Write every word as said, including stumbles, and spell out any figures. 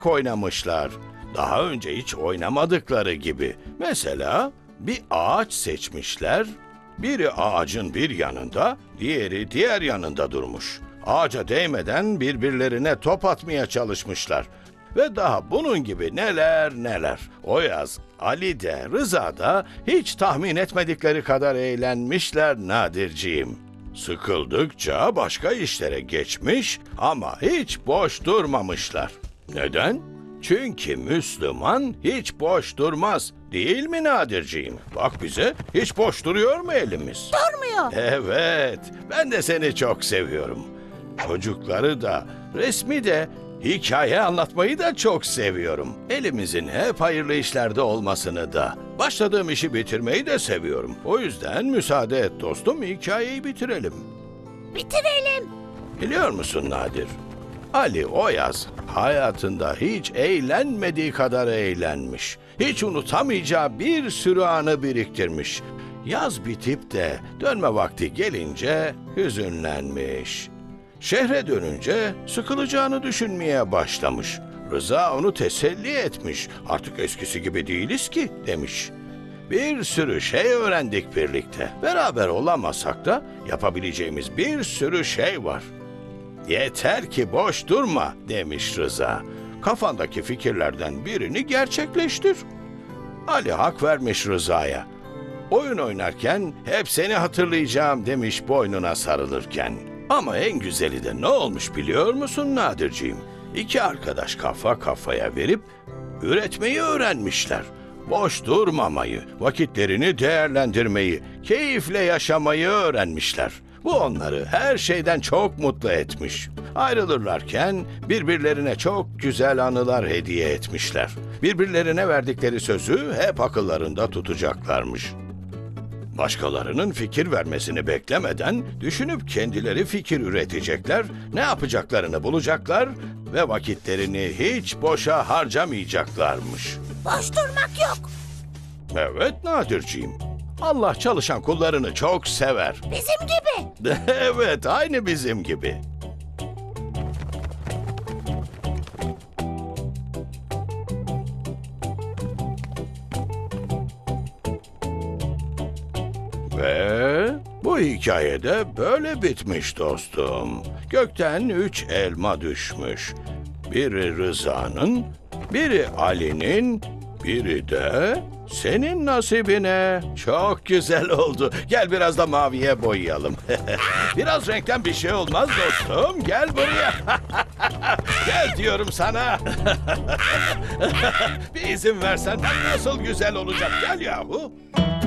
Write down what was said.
oynamışlar. Daha önce hiç oynamadıkları gibi. Mesela bir ağaç seçmişler. Biri ağacın bir yanında, diğeri diğer yanında durmuş. Ağaca değmeden birbirlerine top atmaya çalışmışlar. Ve daha bunun gibi neler neler. O yaz Ali de Rıza da hiç tahmin etmedikleri kadar eğlenmişler Nadirciğim. Sıkıldıkça başka işlere geçmiş ama hiç boş durmamışlar. Neden? Çünkü Müslüman hiç boş durmaz. Değil mi Nadirciğim? Bak bize, hiç boş duruyor mu elimiz? Durmuyor. Evet, ben de seni çok seviyorum. Çocukları da, resmi de, hikaye anlatmayı da çok seviyorum. Elimizin hep hayırlı işlerde olmasını da. Başladığım işi bitirmeyi de seviyorum. O yüzden müsaade et dostum, hikayeyi bitirelim. Bitirelim. Biliyor musun Nadir? Ali o yaz hayatında hiç eğlenmediği kadar eğlenmiş. Hiç unutamayacağı bir sürü anı biriktirmiş. Yaz bitip de dönme vakti gelince hüzünlenmiş. Şehre dönünce sıkılacağını düşünmeye başlamış. Rıza onu teselli etmiş. Artık eskisi gibi değiliz ki demiş. Bir sürü şey öğrendik birlikte. Beraber olamasak da yapabileceğimiz bir sürü şey var. Yeter ki boş durma demiş Rıza. Kafandaki fikirlerden birini gerçekleştir. Ali hak vermiş Rıza'ya. Oyun oynarken hep seni hatırlayacağım demiş boynuna sarılırken. Ama en güzeli de ne olmuş biliyor musun Nadirciğim? İki arkadaş kafa kafaya verip üretmeyi öğrenmişler. Boş durmamayı, vakitlerini değerlendirmeyi, keyifle yaşamayı öğrenmişler. Bu onları her şeyden çok mutlu etmiş. Ayrılırlarken birbirlerine çok güzel anılar hediye etmişler. Birbirlerine verdikleri sözü hep akıllarında tutacaklarmış. Başkalarının fikir vermesini beklemeden düşünüp kendileri fikir üretecekler, ne yapacaklarını bulacaklar ve vakitlerini hiç boşa harcamayacaklarmış. Boş durmak yok. Evet Nadirciğim. Allah çalışan kullarını çok sever. Bizim gibi. Evet, aynı bizim gibi. Ve bu hikayede böyle bitmiş dostum. Gökten üç elma düşmüş. Biri Rıza'nın, biri Ali'nin, biri de senin nasibine. Çok güzel oldu. Gel biraz da maviye boyayalım. Biraz renkten bir şey olmaz dostum. Gel buraya. Gel diyorum sana. Bir izin versen nasıl güzel olacak. Gel yahu.